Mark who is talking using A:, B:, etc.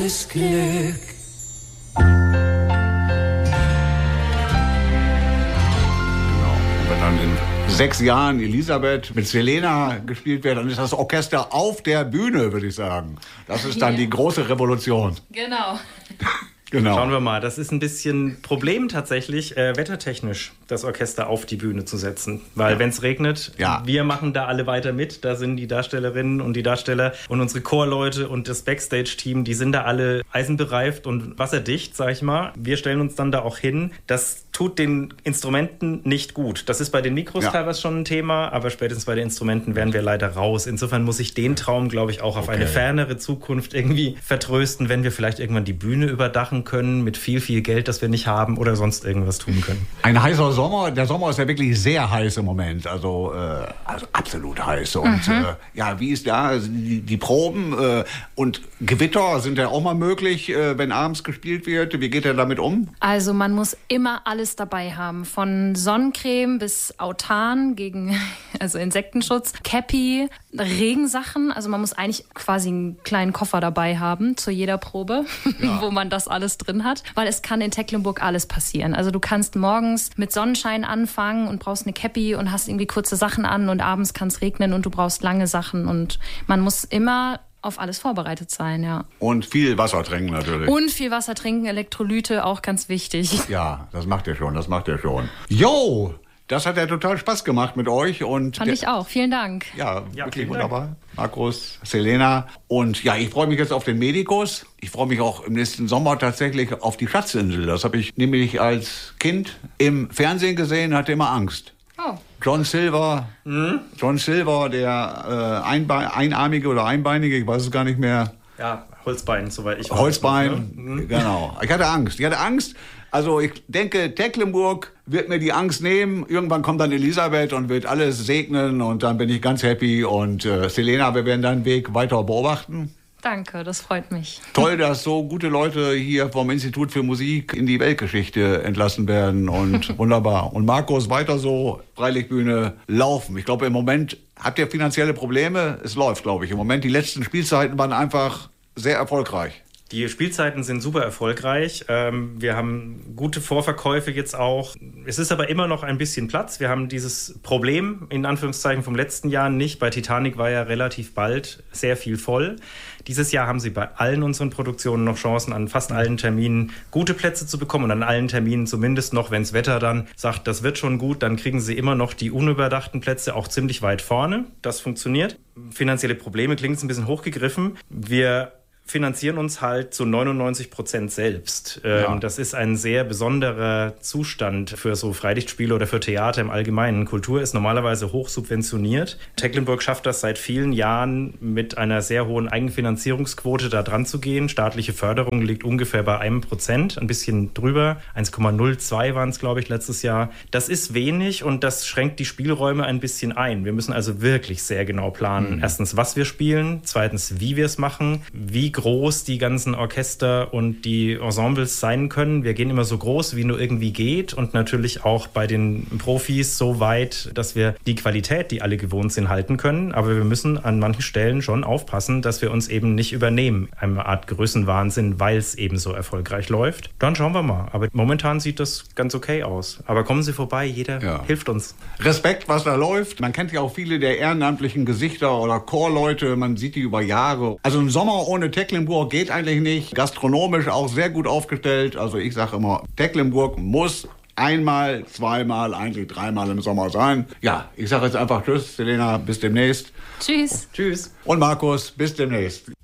A: wahres Glück.
B: Wenn dann in 6 Jahren Elisabeth mit Selena gespielt wird, dann ist das Orchester auf der Bühne, würde ich sagen. Das ist dann die große Revolution.
C: Genau.
B: Genau.
D: Schauen wir mal, das ist ein bisschen Problem tatsächlich, wettertechnisch das Orchester auf die Bühne zu setzen. Weil wenn es regnet, wir machen da alle weiter mit. Da sind die Darstellerinnen und die Darsteller und unsere Chorleute und das Backstage-Team, die sind da alle eisenbereift und wasserdicht, sag ich mal. Wir stellen uns dann da auch hin. Das tut den Instrumenten nicht gut. Das ist bei den Mikros teilweise schon ein Thema, aber spätestens bei den Instrumenten wären wir leider raus. Insofern muss ich den Traum, glaube ich, auch auf eine fernere Zukunft irgendwie vertrösten, wenn wir vielleicht irgendwann die Bühne überdachen können mit viel, viel Geld, das wir nicht haben oder sonst irgendwas tun können.
B: Ein heißer Sommer. Der Sommer ist ja wirklich sehr heiß im Moment. Also absolut heiß. Und wie ist da also die Proben und Gewitter sind ja auch mal möglich, wenn abends gespielt wird. Wie geht er damit um?
C: Also man muss immer alles dabei haben. Von Sonnencreme bis Autan gegen Insektenschutz, Cappy, Regensachen. Also man muss eigentlich quasi einen kleinen Koffer dabei haben zu jeder Probe, wo man das alles drin hat. Weil es kann in Tecklenburg alles passieren. Also du kannst morgens mit Sonnenschein anfangen und brauchst eine Cappy und hast irgendwie kurze Sachen an und abends kann es regnen und du brauchst lange Sachen. Und man muss immer auf alles vorbereitet sein, ja.
B: Und viel Wasser trinken natürlich.
C: Und viel Wasser trinken, Elektrolyte, auch ganz wichtig.
B: Ja, das macht ihr schon. Jo! Das hat ja total Spaß gemacht mit euch. Und
C: fand ich auch. Vielen Dank.
B: Ja, wirklich wunderbar. Markus, Selena. Und ja, ich freue mich jetzt auf den Medikus. Ich freue mich auch im nächsten Sommer tatsächlich auf die Schatzinsel. Das habe ich nämlich als Kind im Fernsehen gesehen, hatte immer Angst.
C: Oh.
B: John Silver, der Einarmige oder Einbeinige, ich weiß es gar nicht mehr.
D: Ja, Holzbein, soweit ich weiß.
B: Holzbein, genau. Ich hatte Angst. Also ich denke, Tecklenburg wird mir die Angst nehmen. Irgendwann kommt dann Elisabeth und wird alles segnen und dann bin ich ganz happy. Und Selena, wir werden deinen Weg weiter beobachten.
C: Danke, das freut mich.
B: Toll, dass so gute Leute hier vom Institut für Musik in die Weltgeschichte entlassen werden und wunderbar. Und Markus, weiter so, Freilichtbühne, laufen. Ich glaube, im Moment habt ihr finanzielle Probleme. Es läuft, glaube ich. Im Moment, die letzten Spielzeiten waren einfach sehr erfolgreich.
D: Die Spielzeiten sind super erfolgreich. Wir haben gute Vorverkäufe jetzt auch. Es ist aber immer noch ein bisschen Platz. Wir haben dieses Problem, in Anführungszeichen, vom letzten Jahr nicht. Bei Titanic war ja relativ bald sehr viel voll. Dieses Jahr haben sie bei allen unseren Produktionen noch Chancen, an fast allen Terminen gute Plätze zu bekommen. Und an allen Terminen zumindest noch, wenn das Wetter dann sagt, das wird schon gut, dann kriegen sie immer noch die unüberdachten Plätze auch ziemlich weit vorne. Das funktioniert. Finanzielle Probleme klingt ein bisschen hochgegriffen. Wir finanzieren uns halt zu 99% selbst. Das ist ein sehr besonderer Zustand für so Freilichtspiele oder für Theater im Allgemeinen. Kultur ist normalerweise hoch subventioniert. Tecklenburg schafft das seit vielen Jahren mit einer sehr hohen Eigenfinanzierungsquote da dran zu gehen. Staatliche Förderung liegt ungefähr bei 1%, ein bisschen drüber. 1,02 waren es, glaube ich, letztes Jahr. Das ist wenig und das schränkt die Spielräume ein bisschen ein. Wir müssen also wirklich sehr genau planen. Erstens, was wir spielen. Zweitens, wie wir es machen. Wie groß die ganzen Orchester und die Ensembles sein können. Wir gehen immer so groß, wie nur irgendwie geht und natürlich auch bei den Profis so weit, dass wir die Qualität, die alle gewohnt sind, halten können. Aber wir müssen an manchen Stellen schon aufpassen, dass wir uns eben nicht übernehmen. Eine Art Größenwahnsinn, weil es eben so erfolgreich läuft. Dann schauen wir mal. Aber momentan sieht das ganz okay aus. Aber kommen Sie vorbei, jeder hilft uns.
B: Respekt, was da läuft. Man kennt ja auch viele der ehrenamtlichen Gesichter oder Chorleute. Man sieht die über Jahre. Also ein Sommer ohne Tecklenburg geht eigentlich nicht. Gastronomisch auch sehr gut aufgestellt. Also ich sage immer, Tecklenburg muss einmal, zweimal, eigentlich dreimal im Sommer sein. Ja, ich sage jetzt einfach Tschüss, Selena, bis demnächst.
C: Tschüss.
D: Tschüss.
B: Und Markus, bis demnächst.